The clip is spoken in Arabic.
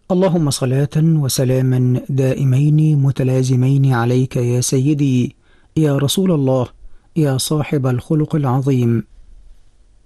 اللهم صلاة وسلاما دائمين متلازمين عليك يا سيدي، يا رسول الله، يا صاحب الخلق العظيم.